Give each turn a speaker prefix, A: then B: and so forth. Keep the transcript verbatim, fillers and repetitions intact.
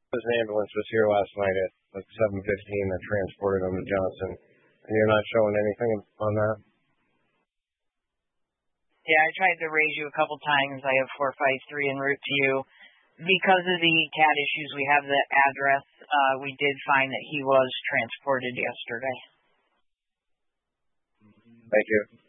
A: His ambulance was here last night at like seven fifteen and transported him to Johnson. And you're not showing anything on that?
B: Yeah, I tried to raise you a couple times. I have four five three en route to you. Because of the C A D issues, we have the address. Uh, we did find that he was transported yesterday.
A: Thank you.